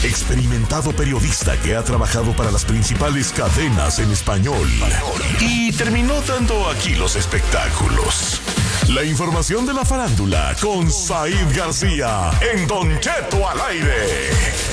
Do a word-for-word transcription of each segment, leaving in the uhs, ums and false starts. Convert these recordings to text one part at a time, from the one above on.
experimentado periodista que ha trabajado para las principales cadenas en español y terminó dando aquí los espectáculos. La información de la farándula con Said García en Don Cheto al aire.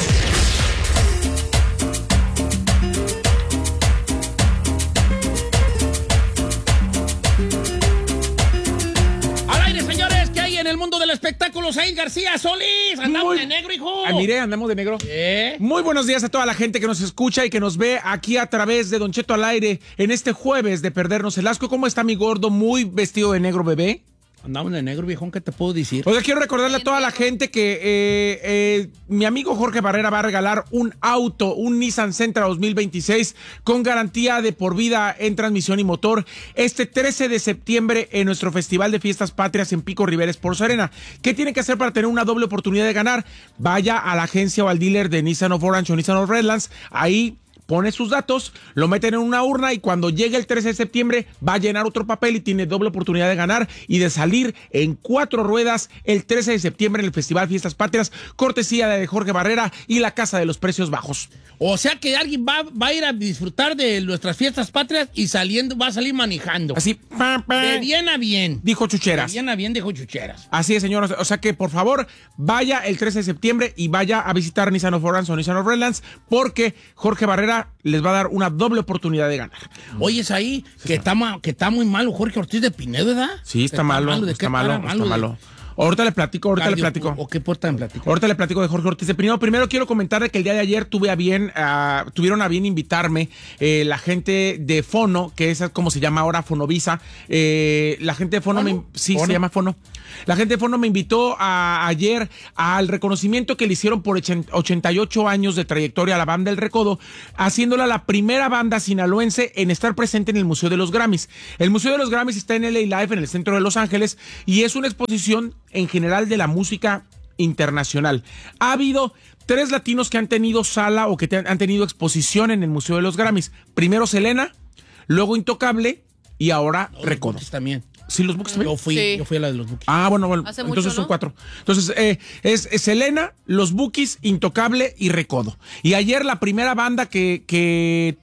En el mundo del espectáculo, Said García Solís. Andamos Muy... de negro, hijo. Ah, mire, andamos de negro. ¿Eh? Muy buenos días a toda la gente que nos escucha y que nos ve aquí a través de Don Cheto al aire en este jueves de Perdernos el Asco. ¿Cómo está mi gordo muy vestido de negro, bebé? Andamos de negro, viejón, ¿qué te puedo decir? Oiga, quiero recordarle a toda la gente que eh, eh, mi amigo Jorge Barrera va a regalar un auto, un Nissan Sentra dos mil veintiséis con garantía de por vida en transmisión y motor este trece de septiembre en nuestro Festival de Fiestas Patrias en Pico Rivera Sports Arena. ¿Qué tiene que hacer para tener una doble oportunidad de ganar? Vaya a la agencia o al dealer de Nissan of Orange o Nissan of Redlands, ahí pone sus datos, lo meten en una urna y cuando llegue el trece de septiembre va a llenar otro papel y tiene doble oportunidad de ganar y de salir en cuatro ruedas el trece de septiembre en el Festival Fiestas Patrias, cortesía de Jorge Barrera y la Casa de los Precios Bajos. O sea que alguien va, va a ir a disfrutar de nuestras fiestas patrias y saliendo va a salir manejando. Así, pa, pa, de bien a bien. Dijo Chucheras. De bien a bien, dijo Chucheras. Así es, señor. O sea que, por favor, vaya el trece de septiembre y vaya a visitar Nissan of Orange o Nissan of Redlands porque Jorge Barrera les va a dar una doble oportunidad de ganar. Oye, es ahí sí, que, está ma, que está muy malo Jorge Ortiz de Pinedo, ¿verdad? Sí, está, está malo, malo. ¿De está, malo malo, está malo. De... Ahorita le platico, ahorita Cardio, le platico. ¿O qué porta me platico? Ahorita le platico de Jorge Ortiz de Pinedo. Primero quiero comentarle que el día de ayer tuve a bien, uh, tuvieron a bien invitarme eh, la gente de Fono, que es como se llama ahora Fonovisa. Eh, la gente de Fono, ¿Fono? Me, sí, ¿Fono? Se llama Fono. La gente de Fono me invitó a, ayer al reconocimiento que le hicieron por ochenta y ocho años de trayectoria a la banda El Recodo, haciéndola la primera banda sinaloense en estar presente en el Museo de los Grammys. El Museo de los Grammys está en L A Live, en el centro de Los Ángeles, y es una exposición en general de la música internacional. Ha habido tres latinos que han tenido sala o que te, han tenido exposición en el Museo de los Grammys. Primero Selena, luego Intocable y ahora no, Recodo. También. Sí, los Bukis también. Yo fui, sí. yo fui a la de los Bukis. Ah, bueno, bueno. Hace entonces mucho, son ¿no? cuatro. Entonces, eh, es, es Selena, los Bukis, Intocable y Recodo. Y ayer la primera banda que, que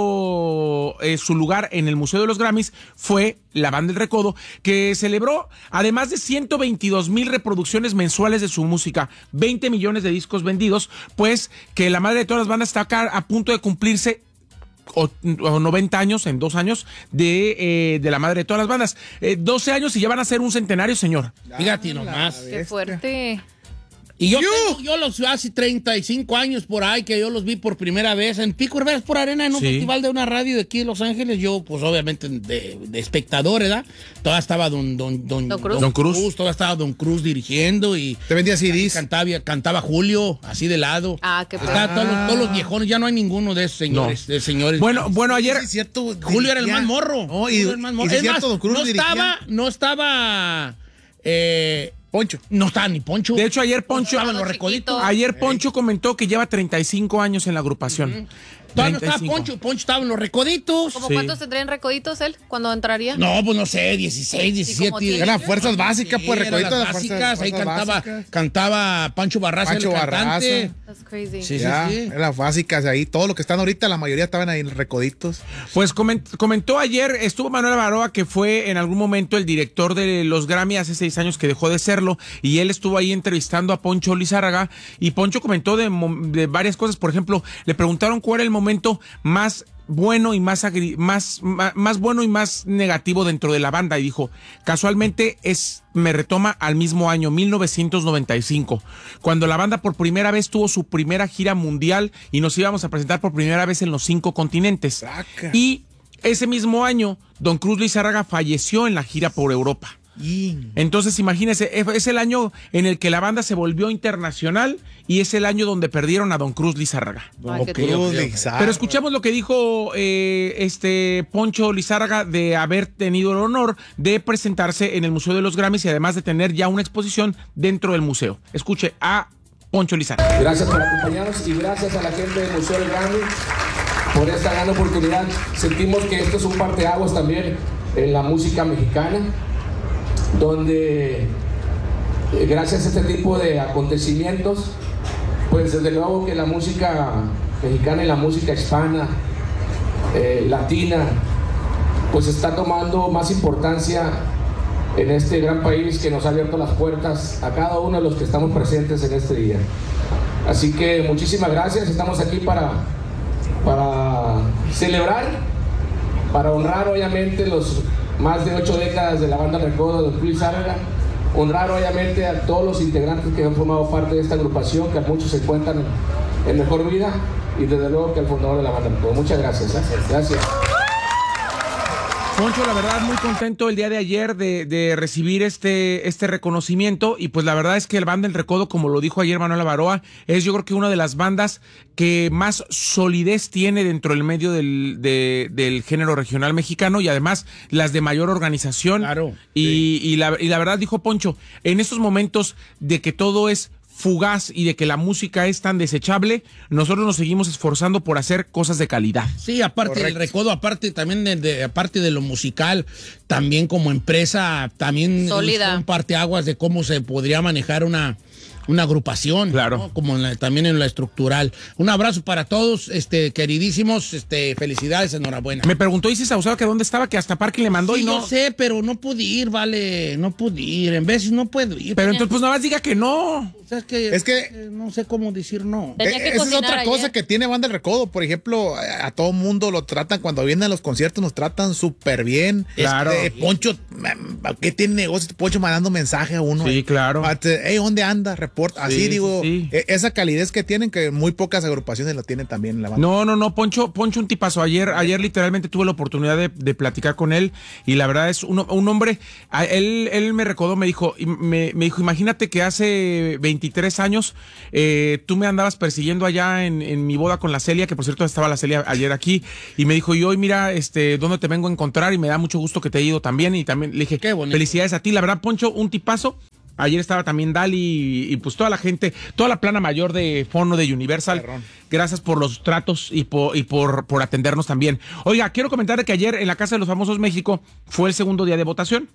tuvo eh, su lugar en el Museo de los Grammys fue la banda El Recodo, que celebró, además de ciento veintidós mil reproducciones mensuales de su música, veinte millones de discos vendidos, pues que la madre de todas las bandas está acá a punto de cumplirse O, o noventa años, en dos años, de, eh, de la madre de todas las bandas. Eh, doce años y ya van a ser un centenario, señor. Fíjate nomás. Qué fuerte. Y yo, tengo, yo los hace treinta y cinco años por ahí que yo los vi por primera vez en Pico Rivera por Arena, en un sí. festival de una radio de aquí de Los Ángeles. Yo, pues obviamente, de, de espectador, ¿verdad? Todavía estaba Don, don, don, don, Cruz. don Cruz. Todavía estaba Don Cruz dirigiendo y... ¿Te vendía C Ds? Cantaba, cantaba Julio, así de lado. Ah, qué ah. Todos, los, todos los viejones, ya no hay ninguno de esos señores. No. De señores. Bueno, bueno, ayer... Sí, cierto, Julio era el más morro. No, y, el más morro. y es cierto, más, Don Cruz no dirigía. estaba, no estaba... Eh, Poncho. No estaba ni Poncho. De hecho, ayer Poncho... Estaban los recoditos. Ayer Poncho comentó que lleva treinta y cinco años en la agrupación. Uh-huh. Todavía no estaba Poncho, Poncho estaba en los recoditos. ¿Cómo sí. cuántos tendrían recoditos él cuando entraría? No, pues no sé, dieciséis, diecisiete. Eran fuerzas básicas, pues, sí, recoditos de básicas. fuerzas, Ahí fuerzas cantaba, básicas. cantaba Pancho Barraza, Pancho el cantante. Barraza. That's crazy. Sí, ya, sí, sí. Eran las básicas ahí. Todo lo que están ahorita, la mayoría estaban ahí en recoditos. Pues coment, comentó ayer, estuvo Manuel Baroa, que fue en algún momento el director de los Grammy hace seis años que dejó de serlo, y él estuvo ahí entrevistando a Poncho Lizárraga, y Poncho comentó de, de varias cosas. Por ejemplo, le preguntaron cuál era el momento más bueno y más, agri más, más, más bueno y más negativo dentro de la banda, y dijo, casualmente es, me retoma al mismo año, mil novecientos noventa y cinco, cuando la banda por primera vez tuvo su primera gira mundial y nos íbamos a presentar por primera vez en los cinco continentes. Saca. Y ese mismo año, Don Cruz Lizárraga falleció en la gira por Europa. Entonces, imagínense, es el año en el que la banda se volvió internacional y es el año donde perdieron a Don Cruz Lizárraga. Ay, okay, Cruz okay. Lizárraga. Pero escuchamos lo que dijo eh, este Poncho Lizárraga de haber tenido el honor de presentarse en el Museo de los Grammys y además de tener ya una exposición dentro del museo. Escuche a Poncho Lizárraga. Gracias por acompañarnos y gracias a la gente del Museo del Grammy por esta gran oportunidad. Sentimos que esto es un parteaguas también en la música mexicana, donde eh, gracias a este tipo de acontecimientos pues desde luego que la música mexicana y la música hispana, eh, latina, pues está tomando más importancia en este gran país que nos ha abierto las puertas a cada uno de los que estamos presentes en este día. Así que muchísimas gracias, estamos aquí para, para celebrar, para honrar obviamente los más de ocho décadas de la banda Recodo de Luis Zárraga, honrar obviamente a todos los integrantes que han formado parte de esta agrupación, que a muchos se encuentran en mejor vida, y desde luego que al fundador de la banda Recodo. Muchas gracias. Gracias. gracias. Poncho, la verdad, muy contento el día de ayer de, de recibir este, este reconocimiento, y pues la verdad es que el Banda El Recodo, como lo dijo ayer Manuel Avaroa, es yo creo que una de las bandas que más solidez tiene dentro del medio del, de, del género regional mexicano, y además las de mayor organización. Claro. Y, sí. y, la, y la verdad, dijo Poncho, en estos momentos de que todo es fugaz y de que la música es tan desechable, nosotros nos seguimos esforzando por hacer cosas de calidad. Sí, aparte del Recodo, aparte también de, de, aparte de lo musical, también como empresa, también sólida, un parteaguas de cómo se podría manejar una, una agrupación, claro, ¿no? Como en la, también en la estructural. Un abrazo para todos, este, queridísimos, este, felicidades, enhorabuena. Me preguntó Isis Saucedo que dónde estaba, que hasta Parque le mandó, sí, y no. Yo sé, pero no pude ir, vale, no pude ir, en veces no puedo ir. Pero entonces pues nada más diga que no. O sea, es que, Es que- eh, no sé cómo decir no. Tenía que Eh, Esa es cocinar otra ayer. cosa que tiene Banda El Recodo. Por ejemplo, a, a todo mundo lo tratan, cuando vienen a los conciertos nos tratan súper bien. Claro. Este, Poncho, ¿qué tiene negocio? Poncho mandando mensaje a uno. Sí, eh. claro. Hey, ¿dónde anda? Reporta. Así Sí, digo, sí, sí. eh, esa calidez que tienen, que muy pocas agrupaciones la tienen también en la banda. No, no, no, Poncho, Poncho un tipazo. Ayer, ayer literalmente tuve la oportunidad de, de platicar con él, y la verdad es un, un hombre, a, él, él me recordó, me dijo, y me, me dijo, imagínate que hace veintitrés años eh, tú me andabas persiguiendo allá en, en mi boda con la Celia, que por cierto estaba la Celia ayer aquí, y me dijo, y hoy mira, este, ¿dónde te vengo a encontrar? Y me da mucho gusto que te he ido también, y también le dije, Qué bonito. felicidades a ti, la verdad, Poncho, un tipazo. Ayer estaba también Dali y, y pues toda la gente, toda la plana mayor de Fono, de Universal. Perrón. Gracias por los tratos y por, y por, por atendernos también. Oiga, quiero comentar que ayer en la Casa de los Famosos México fue el segundo día de votación.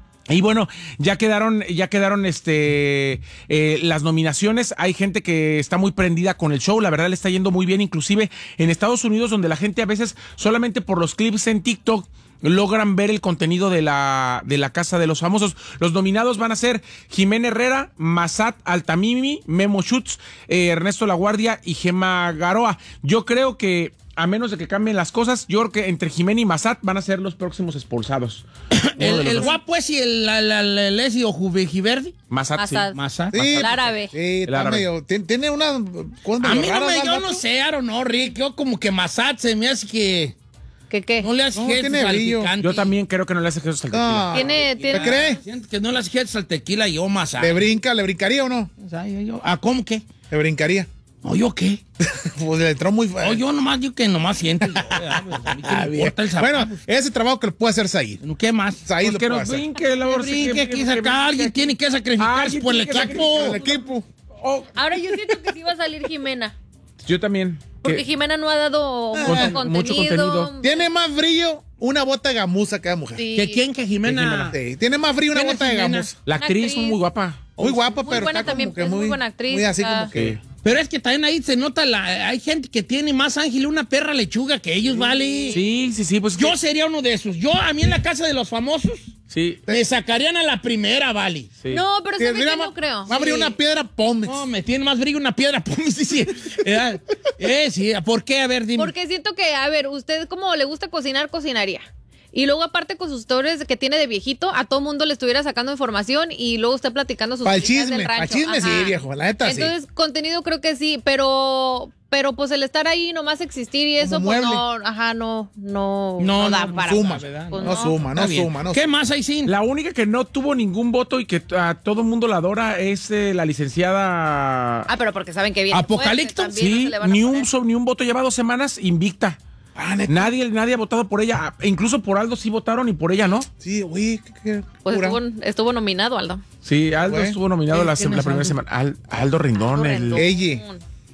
Y bueno, ya quedaron, ya quedaron este eh, las nominaciones. Hay gente que está muy prendida con el show, la verdad le está yendo muy bien, inclusive en Estados Unidos, donde la gente a veces solamente por los clips en TikTok logran ver el contenido de la, de la Casa de los Famosos. Los nominados van a ser Jimena Herrera, Massat Altamimi, Memo Schutz, eh, Ernesto Laguardia y Gema Garoa. Yo creo que, a menos de que cambien las cosas, yo creo que entre Jimena y Massat van a ser los próximos expulsados. El, el guapo es y el, la, la, la, el ese o Juvejiverdi. Massat, sí. Massat. Masa. Sí, El árabe. Sí, está árabe. medio- tiene, tiene una cosa A medio mí no rara, me, ¿no, yo el no vato? sé, Aaron, no, Rick. Yo como que Massat se me hace que ¿Qué qué? no le hace No, gestos tiene al brillo. picante. Yo también creo que no le hace gestos al tequila. Ah, Tiene- ¿te tiene- cree? Siento que no le hace gestos al tequila, yo Massat. ¿Le brinca? ¿Le brincaría o no? O sea, yo, yo- ¿Ah, cómo qué? ¿Le brincaría? ¿O yo qué? Pues le entró muy... O yo nomás, yo que nomás siento. Yo, ¿verdad? Pues, a mí que Ah, me bien. importa el zapato. Bueno, ese trabajo que lo puede hacer Said. Bueno, ¿qué más? Said Pues lo que puede nos hacer. brinque, la Que brinque, aquí saca, alguien tiene que sacrificarse Alguien por el tiene que equipo. El equipo. Oh, Ahora yo siento que sí va a salir Jimena. yo también. Porque Que- Jimena no ha dado mucho, Conten- contenido. mucho contenido. Tiene más brillo una bota de gamuza que la mujer. Sí. ¿Que quién? ¿Que Jimena? Sí, tiene más brillo una ¿Quién es bota de Jimena? gamuza. La actriz es actriz. muy guapa. Muy guapa, Muy pero buena está como también, que es muy muy, buena actriz, muy así ah. como que... Pero es que también ahí se nota, la, hay gente que tiene más ángel una perra lechuga que ellos, ¿vale? Sí, sí, sí, pues Yo que- sería uno de esos. Yo, a mí en la Casa de los Famosos, sí. me sacarían a la primera, ¿vale? Sí. No, pero Sí, ¿sabes mira, qué? ma- No creo. Va a abrir Sí. una piedra Pómex. No, me tiene más brillo una piedra. Pues, sí, sí. Eh, eh, sí, ¿por qué? A ver, dime. Porque siento que, a ver, usted como le gusta cocinar, cocinaría. Y luego aparte con sus historias que tiene de viejito, a todo mundo le estuviera sacando información y luego usted platicando sus Pa'l historias chisme, del pa'l rancho. chisme sí, Ajá. viejo, la neta sí. Entonces, contenido creo que sí, pero pero pues el estar ahí nomás existir y eso, Como pues mueble. no, ajá, no, no, No, no da no, para. suma, ¿verdad? Pues no, no. suma, no Está bien. suma, no ¿Qué suma. más hay sin? La única que no tuvo ningún voto y que a todo mundo la adora es eh, la licenciada. Ah, pero porque saben que viene. ¿Apocalipto? fuerte, también no Sí, se le van a ni poner. un, so- ni un voto, lleva dos semanas invicta. Ah, neta. Nadie, nadie ha votado por ella. Ah, incluso por Aldo sí votaron y por ella no. Sí, güey, qué, qué Pues cura. estuvo, estuvo nominado, Aldo. Sí, Aldo Güey. estuvo nominado la, ¿Quién la es primera Aldo? semana. Al- Aldo Rendón, Aldo el, Rendón. Ella.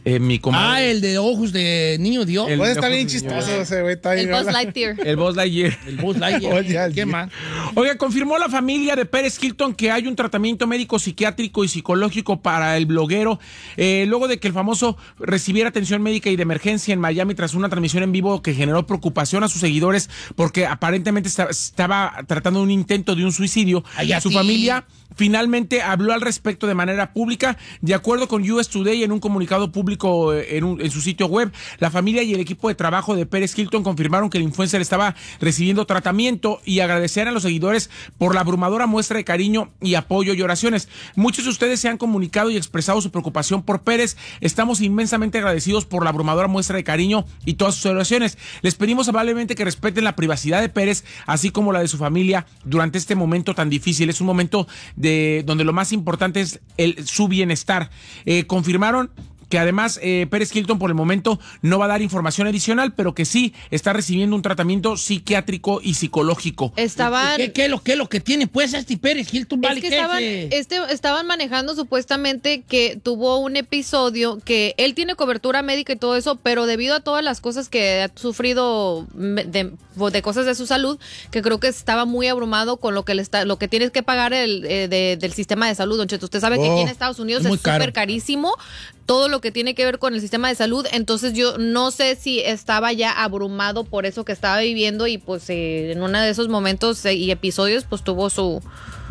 Eh, mi comadre. Ah, el de ojos de niño Dios. El, está bien chistoso ese güey. Está El bien, Buzz Lightyear. El Buzz Lightyear. El Buzz Lightyear. Oye, ¿Qué más? Oiga, confirmó la familia de Pérez Hilton que hay un tratamiento médico, psiquiátrico y psicológico para el bloguero, eh, luego de que el famoso recibiera atención médica y de emergencia en Miami tras una transmisión en vivo que generó preocupación a sus seguidores porque aparentemente está, estaba tratando un intento de un suicidio. Ay, Su sí. familia finalmente habló al respecto de manera pública. De acuerdo con U S Today, en un comunicado público en, un, en su sitio web, la familia y el equipo de trabajo de Pérez Hilton confirmaron que el influencer estaba recibiendo tratamiento y agradecer a los seguidores por la abrumadora muestra de cariño y apoyo y oraciones. Muchos de ustedes se han comunicado y expresado su preocupación por Pérez. Estamos inmensamente agradecidos por la abrumadora muestra de cariño y todas sus oraciones. Les pedimos amablemente que respeten la privacidad de Pérez, así como la de su familia durante este momento tan difícil. Es un momento de donde lo más importante es el, su bienestar. Eh, confirmaron que además eh, Pérez Hilton por el momento no va a dar información adicional, pero que sí está recibiendo un tratamiento psiquiátrico y psicológico. Estaban... ¿Qué, qué, es lo, ¿Qué es lo que tiene pues este Pérez Hilton? Vale, Es que ¿qué estaban, ese? este, estaban manejando supuestamente que tuvo un episodio que él tiene cobertura médica y todo eso, pero debido a todas las cosas que ha sufrido de, de cosas de su salud, que creo que estaba muy abrumado con lo que le está, lo que tienes que pagar el, eh, de, del sistema de salud, Don Cheto. Usted sabe que Oh, aquí en Estados Unidos es muy es súper caro. carísimo todo lo que tiene que ver con el sistema de salud, entonces yo no sé si estaba ya abrumado por eso que estaba viviendo y pues eh, en uno de esos momentos eh, y episodios pues tuvo su...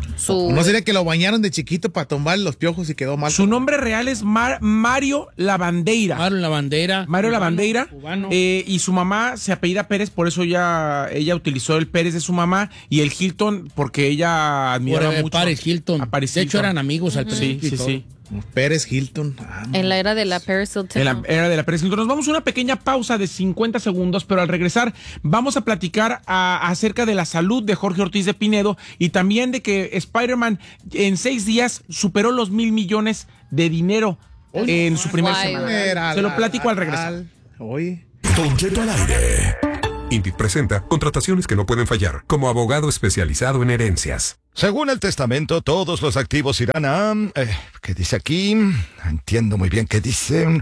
su ¿No sería que lo bañaron de chiquito para tomar los piojos y quedó mal? Su nombre real es Mar- Mario Lavandeira. Mario Lavandeira. Mario Cubano, Lavandeira. cubano. Eh, y su mamá se apellida Pérez, por eso ella, ella utilizó el Pérez de su mamá y el Hilton porque ella admiraba Por, eh, mucho Paris Hilton. a Paris De hecho, Hilton. eran amigos al Sí, principio. y sí, todo. sí. Pérez Hilton. Ah, En la era de la Paris Hilton. En la era de la Pérez Hilton. Nos vamos a una pequeña pausa de cincuenta segundos, pero al regresar vamos a platicar a- acerca de la salud de Jorge Ortiz de Pinedo y también de que Spider-Man en seis días superó los mil millones de dinero en su primera Guay, semana. Era Se lo la- platico al la- regresar. Oye. Don Cheto al aire. Indeed presenta contrataciones que no pueden fallar, como abogado especializado en herencias. Según el testamento, todos los activos irán a... Eh, ¿Qué dice aquí? Entiendo muy bien qué dice.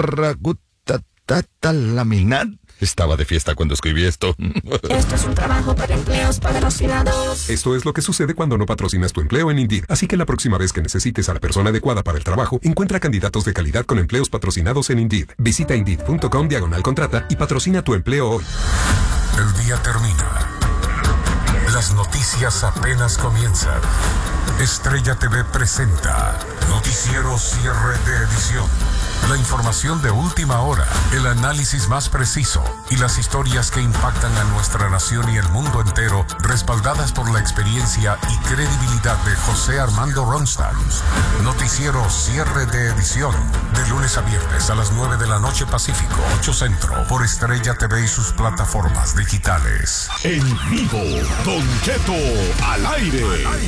Ragutatata-laminat. Estaba de fiesta cuando escribí esto. Esto es un trabajo para empleos patrocinados. Esto es lo que sucede cuando no patrocinas tu empleo en Indeed. Así que la próxima vez que necesites a la persona adecuada para el trabajo, encuentra candidatos de calidad con empleos patrocinados en Indeed. Visita Indeed.com diagonal contrata y patrocina tu empleo hoy. El día termina. Las noticias apenas comienzan. Estrella T V presenta Noticiero Cierre de Edición. La información de última hora, el análisis más preciso y las historias que impactan a nuestra nación y el mundo entero, respaldadas por la experiencia y credibilidad de José Armando Ronstadt. Noticiero Cierre de Edición, de lunes a viernes a las nueve de la noche Pacífico, ocho Centro, por Estrella T V y sus plataformas digitales. En vivo, Don Cheto al aire.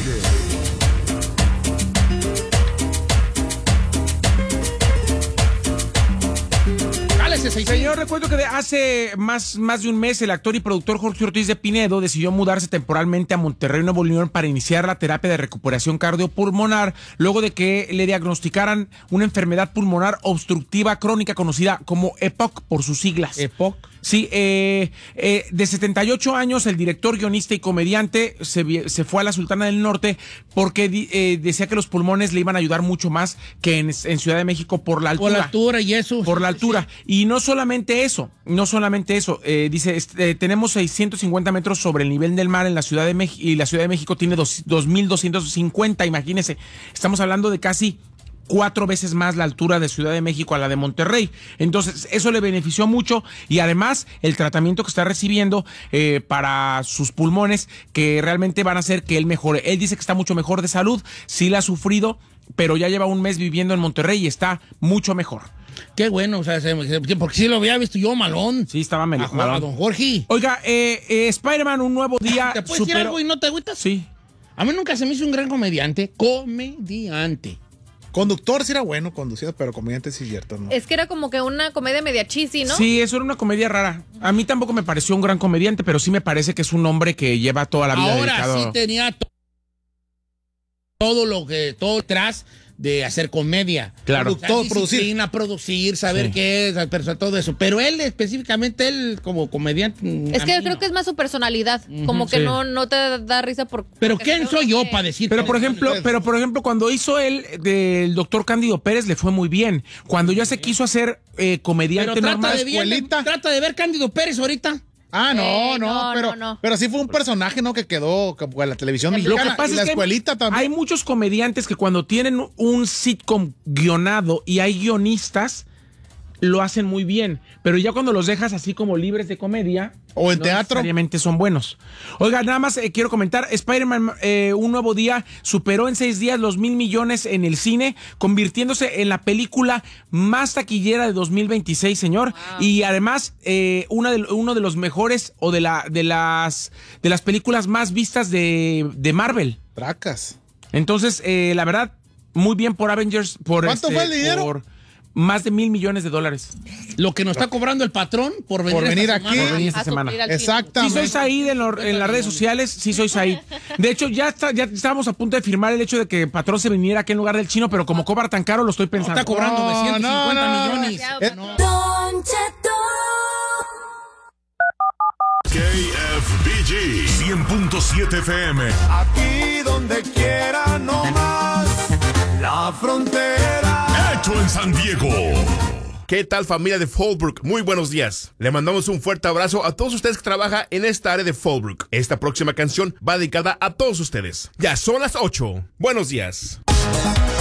Cálese, seis Señor, recuerdo que de hace más, más de un mes el actor y productor Jorge Ortiz de Pinedo decidió mudarse temporalmente a Monterrey, Nuevo León, para iniciar la terapia de recuperación cardiopulmonar luego de que le diagnosticaran una enfermedad pulmonar obstructiva crónica conocida como E P O C por sus siglas. E P O C. Sí, eh, eh, de setenta y ocho años, el director, guionista y comediante se, vi- se fue a la Sultana del Norte porque di- eh, decía que los pulmones le iban a ayudar mucho más que en, en Ciudad de México por la altura. Por la altura y eso. Por la altura. Y no solamente eso, no solamente eso. Eh, dice, este, tenemos seiscientos cincuenta metros sobre el nivel del mar en la Ciudad de México y la Ciudad de México tiene dos mil doscientos cincuenta, imagínense. Estamos hablando de casi cuatro veces más la altura de Ciudad de México a la de Monterrey. Entonces, eso le benefició mucho y además el tratamiento que está recibiendo eh, para sus pulmones, que realmente van a hacer que él mejore. Él dice que está mucho mejor de salud, sí la ha sufrido, pero ya lleva un mes viviendo en Monterrey y está mucho mejor. Qué bueno, o sea, se- se- porque sí lo había visto yo malón. Sí, estaba A, mel- Jo- a malón. don Jorge. Oiga, eh, eh, Spider-Man, un nuevo día. ¿Te puedes decir superó- algo y no te agüitas? Sí. A mí nunca se me hizo un gran comediante. Comediante. Conductor sí era bueno, conducido, pero comediante sí es cierto, ¿no? Es que era como que una comedia media cheesy, ¿no? Sí, eso era una comedia rara. A mí tampoco me pareció un gran comediante, pero sí me parece que es un hombre que lleva toda la vida Ahora dedicado. sí tenía to- todo lo que, todo detrás de hacer comedia. Claro. Todo, producir. producir, saber sí. qué es, persona, todo eso. Pero él, específicamente, él como comediante... Es que creo no. que es más su personalidad. Uh-huh, como que sí. no, no te da risa por... Pero ¿quién soy yo para decir? Pero por ejemplo, pero por ejemplo, cuando hizo él del doctor Cándido Pérez, le fue muy bien. Cuando ya se quiso hacer eh, comediante pero normal... De bien, trata de ver Cándido Pérez ahorita. Ah, no, eh, no, no, pero, no, no. pero sí fue un personaje, ¿no? Que quedó en la televisión mexicana. Lo que pasa y la es que escuelita hay, también. Hay muchos comediantes que cuando tienen un sitcom guionado y hay guionistas, lo hacen muy bien. Pero ya cuando los dejas así como libres de comedia... O en no teatro. Necesariamente son buenos. Oiga, nada más eh, quiero comentar, Spider-Man eh, Un Nuevo Día superó en seis días los mil millones en el cine, convirtiéndose en la película más taquillera de dos mil veintiséis, señor. Wow. Y además, eh, una de, uno de los mejores o de, la, de, las, de las películas más vistas de, de Marvel. Tracas. Entonces, eh, la verdad, muy bien por Avengers. Por ¿Cuánto este, fue el dinero? Por más de mil millones de dólares. Lo que nos está cobrando el patrón por venir, por venir esta aquí. Semana. Por venir esta semana. Exactamente. Si sois ahí en, lo, en las redes sociales, sí sois ahí. De hecho, ya está, ya estábamos a punto de firmar el hecho de que el patrón se viniera aquí en lugar del chino, pero como cobra tan caro, lo estoy pensando. No, está cobrando no, novecientos cincuenta no, no, millones. Eh, no. K F B G cien punto siete F M. Aquí donde quiera, no más. La frontera. Hecho en San Diego. ¿Qué tal, familia de Fallbrook? Muy buenos días. Le mandamos un fuerte abrazo a todos ustedes que trabajan en esta área de Fallbrook. Esta próxima canción va dedicada a todos ustedes. Ya son las ocho. Buenos días.